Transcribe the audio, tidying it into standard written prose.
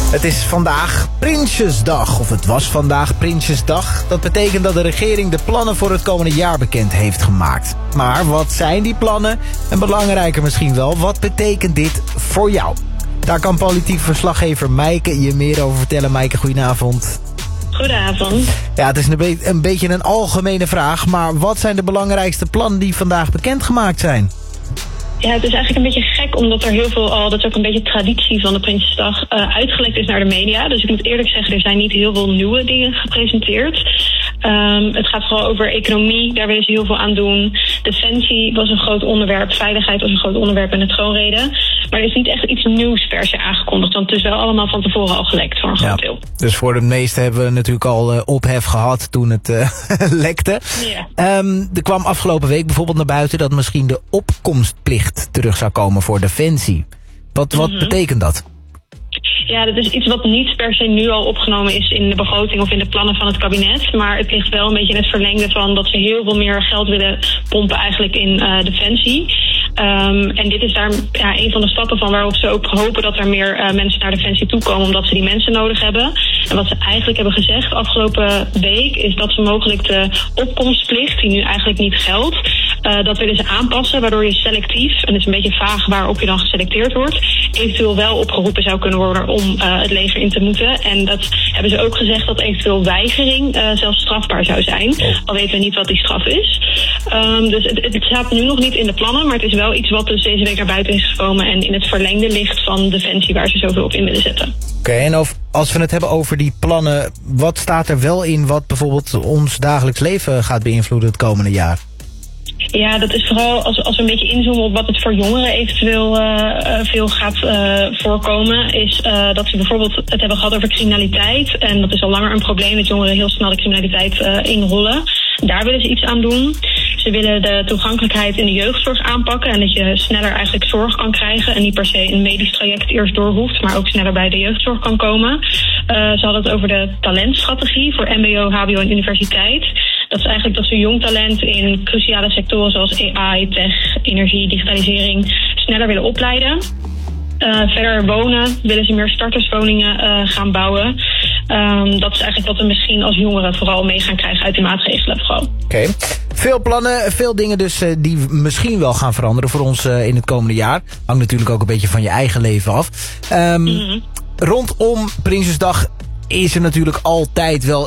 Het is vandaag Prinsjesdag, of het was vandaag Prinsjesdag. Dat betekent dat de regering de plannen voor het komende jaar bekend heeft gemaakt. Maar wat zijn die plannen? En belangrijker misschien wel, wat betekent dit voor jou? Daar kan politiek verslaggever Maaike je meer over vertellen. Maaike, goedenavond. Goedenavond. Ja, het is een beetje een algemene vraag, maar wat zijn de belangrijkste plannen die vandaag bekendgemaakt zijn? Ja, het is eigenlijk een beetje gek, omdat er heel veel al, dat is ook een beetje traditie van de Prinsjesdag, uitgelekt is naar de media. Dus ik moet eerlijk zeggen, er zijn niet heel veel nieuwe dingen gepresenteerd. Het gaat vooral over economie, daar willen ze heel veel aan doen. Defensie was een groot onderwerp, veiligheid was een groot onderwerp in de troonrede. Maar er is niet echt iets nieuws per se aangekondigd, want het is wel allemaal van tevoren al gelekt voor een groot deel. Dus voor de meeste hebben we natuurlijk al ophef gehad toen het lekte. Ja. Er kwam afgelopen week bijvoorbeeld naar buiten dat misschien de opkomstplicht terug zou komen voor Defensie. Wat betekent dat? Ja, dat is iets wat niet per se nu al opgenomen is in de begroting of in de plannen van het kabinet. Maar het ligt wel een beetje in het verlengde van dat ze heel veel meer geld willen pompen eigenlijk in Defensie. En dit is daar een van de stappen van waarop ze ook hopen dat er meer mensen naar Defensie toekomen, omdat ze die mensen nodig hebben. En wat ze eigenlijk hebben gezegd afgelopen week is dat ze mogelijk de opkomstplicht, die nu eigenlijk niet geldt, dat willen ze aanpassen, waardoor je selectief, en het is een beetje vaag waarop je dan geselecteerd wordt, eventueel wel opgeroepen zou kunnen worden om het leger in te moeten. En dat hebben ze ook gezegd dat eventueel weigering zelfs strafbaar zou zijn. Al weten we niet wat die straf is. Dus het staat nu nog niet in de plannen, maar het is wel iets wat dus deze week naar buiten is gekomen en in het verlengde ligt van Defensie waar ze zoveel op in willen zetten. Oké, en als we het hebben over die plannen, wat staat er wel in wat bijvoorbeeld ons dagelijks leven gaat beïnvloeden het komende jaar? Ja, dat is vooral als we een beetje inzoomen op wat het voor jongeren eventueel veel gaat voorkomen, is dat ze bijvoorbeeld het hebben gehad over criminaliteit. En dat is al langer een probleem dat jongeren heel snel de criminaliteit inrollen. Daar willen ze iets aan doen. Ze willen de toegankelijkheid in de jeugdzorg aanpakken en dat je sneller eigenlijk zorg kan krijgen en niet per se een medisch traject eerst door hoeft, maar ook sneller bij de jeugdzorg kan komen. Ze hadden het over de talentstrategie voor mbo, hbo en universiteit. Dat is eigenlijk dat ze jong talent in cruciale sectoren zoals AI, tech, energie, digitalisering sneller willen opleiden. Verder wonen, willen ze meer starterswoningen gaan bouwen. Dat is eigenlijk wat we misschien als jongeren vooral mee gaan krijgen uit die maatregelen vooral. Oké. Veel plannen, veel dingen dus die misschien wel gaan veranderen voor ons in het komende jaar. Hangt natuurlijk ook een beetje van je eigen leven af. Rondom Prinsjesdag is er natuurlijk altijd wel